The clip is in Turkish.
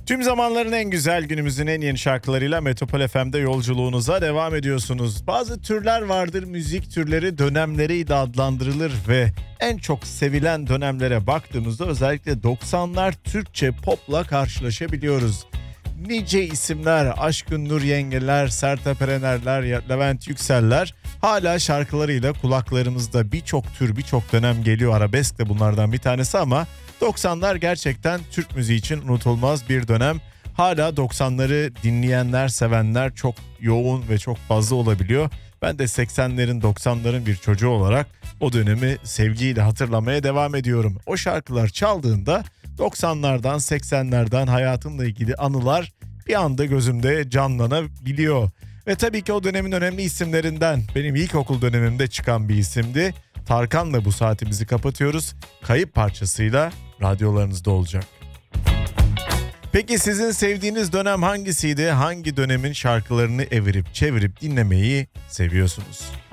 Tüm zamanların en güzel, günümüzün en yeni şarkılarıyla Metropol FM'de yolculuğunuza devam ediyorsunuz. Bazı türler vardır, müzik türleri dönemleriyle adlandırılır ve en çok sevilen dönemlere baktığımızda özellikle 90'lar Türkçe popla karşılaşabiliyoruz. Nice isimler, Aşkın Nur Yengeler, Sertab Erenerler, Levent Yükseller hala şarkılarıyla kulaklarımızda. Birçok tür, birçok dönem geliyor. Arabesk de bunlardan bir tanesi ama 90'lar gerçekten Türk müziği için unutulmaz bir dönem. Hala 90'ları dinleyenler, sevenler çok yoğun ve çok fazla olabiliyor. Ben de 80'lerin, 90'ların bir çocuğu olarak o dönemi sevgiyle hatırlamaya devam ediyorum. O şarkılar çaldığında 90'lardan, 80'lerden hayatımla ilgili anılar bir anda gözümde canlanabiliyor. Ve tabii ki o dönemin önemli isimlerinden benim ilkokul dönemimde çıkan bir isimdi. Tarkan'la bu saatimizi kapatıyoruz. Kayıp parçasıyla radyolarınızda olacak. Peki sizin sevdiğiniz dönem hangisiydi? Hangi dönemin şarkılarını evirip çevirip dinlemeyi seviyorsunuz?